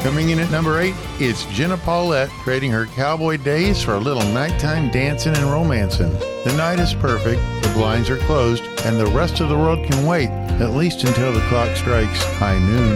Coming in at number 8, it's Jenna Paulette trading her cowboy days for a little nighttime dancing and romancing. The night is perfect, the blinds are closed, and the rest of the world can wait, at least until the clock strikes high noon.